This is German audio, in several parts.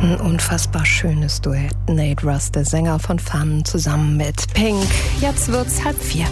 Ein unfassbar schönes Duett. Nate Russ, der Sänger von Fun, zusammen mit Pink. Jetzt wird's 3:30.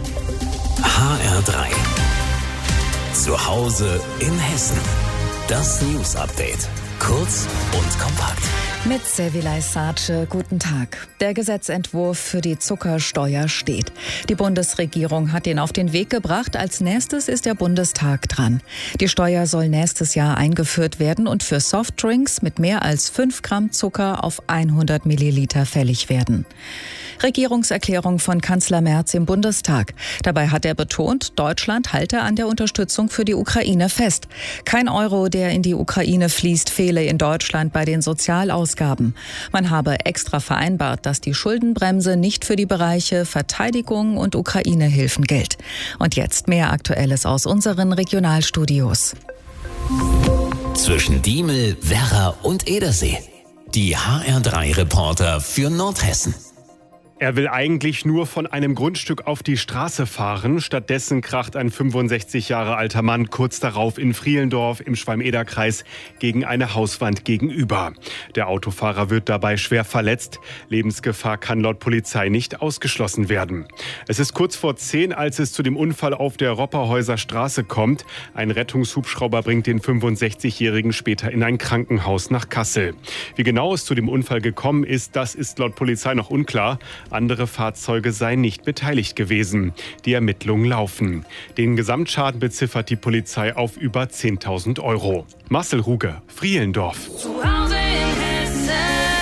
HR3. Zu Hause in Hessen. Das News Update. Kurz und kompakt. Mit Sevilay Sace, guten Tag. Der Gesetzentwurf für die Zuckersteuer steht. Die Bundesregierung hat ihn auf den Weg gebracht. Als nächstes ist der Bundestag dran. Die Steuer soll nächstes Jahr eingeführt werden und für Softdrinks mit mehr als 5 Gramm Zucker auf 100 Milliliter fällig werden. Regierungserklärung von Kanzler Merz im Bundestag. Dabei hat er betont, Deutschland halte an der Unterstützung für die Ukraine fest. Kein Euro, der in die Ukraine fließt, fehle in Deutschland bei den Sozialausgaben. Man habe extra vereinbart, dass die Schuldenbremse nicht für die Bereiche Verteidigung und Ukraine-Hilfen gilt. Und jetzt mehr Aktuelles aus unseren Regionalstudios. Zwischen Diemel, Werra und Edersee. Die HR3-Reporter für Nordhessen. Er will eigentlich nur von einem Grundstück auf die Straße fahren. Stattdessen kracht ein 65 Jahre alter Mann kurz darauf in Frielendorf im Schwalm-Eder-Kreis gegen eine Hauswand gegenüber. Der Autofahrer wird dabei schwer verletzt. Lebensgefahr kann laut Polizei nicht ausgeschlossen werden. Es ist kurz vor 10, als es zu dem Unfall auf der Ropperhäuser Straße kommt. Ein Rettungshubschrauber bringt den 65-Jährigen später in ein Krankenhaus nach Kassel. Wie genau es zu dem Unfall gekommen ist, das ist laut Polizei noch unklar. Andere Fahrzeuge seien nicht beteiligt gewesen. Die Ermittlungen laufen. Den Gesamtschaden beziffert die Polizei auf über 10.000 Euro. Marcel Ruge, Frielendorf. Zu Hause in Hessen.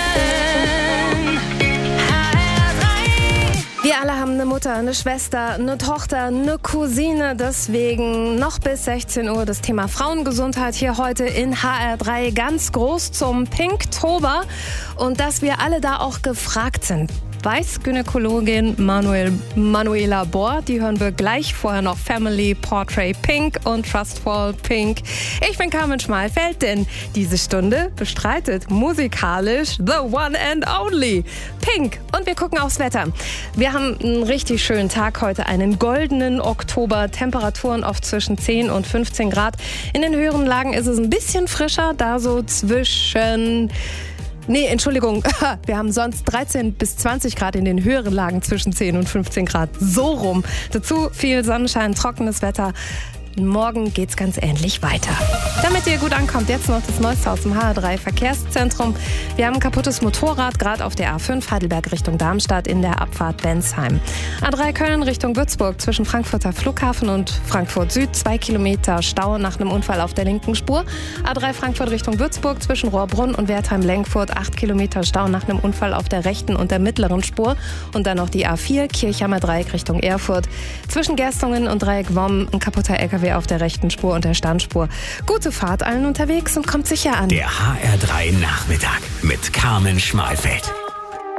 Wir alle haben eine Mutter, eine Schwester, eine Tochter, eine Cousine. Deswegen noch bis 16 Uhr das Thema Frauengesundheit hier heute in HR3 ganz groß zum Pinktober. Und dass wir alle da auch gefragt sind. Weiß Gynäkologin Manuela Bohr, die hören wir gleich. Vorher noch Family Portrait Pink und Trustful Pink. Ich bin Carmen Schmalfeld, denn diese Stunde bestreitet musikalisch the one and only Pink. Und wir gucken aufs Wetter. Wir haben einen richtig schönen Tag heute, einen goldenen Oktober. Temperaturen oft zwischen 10 und 15 Grad. In den höheren Lagen ist es ein bisschen frischer, da so zwischen... Nee, Entschuldigung, wir haben sonst 13 bis 20 Grad in den höheren Lagen zwischen 10 und 15 Grad. So rum. Dazu viel Sonnenschein, trockenes Wetter. Morgen geht's ganz ähnlich weiter. Damit ihr gut ankommt, jetzt noch das Neueste aus dem HR3 Verkehrszentrum. Wir haben ein kaputtes Motorrad, gerade auf der A5 Heidelberg Richtung Darmstadt in der Abfahrt Bensheim. A3 Köln Richtung Würzburg zwischen Frankfurter Flughafen und Frankfurt Süd. 2 Kilometer Stau nach einem Unfall auf der linken Spur. A3 Frankfurt Richtung Würzburg zwischen Rohrbrunn und Wertheim-Lenkfurt. 8 Kilometer Stau nach einem Unfall auf der rechten und der mittleren Spur. Und dann noch die A4 Kirchheimer Dreieck Richtung Erfurt. Zwischen Gerstungen und Dreieck Womm ein kaputter LKW auf der rechten Spur und der Standspur. Gute Fahrt allen unterwegs und kommt sicher an. Der HR3 Nachmittag mit Carmen Schmalfeld.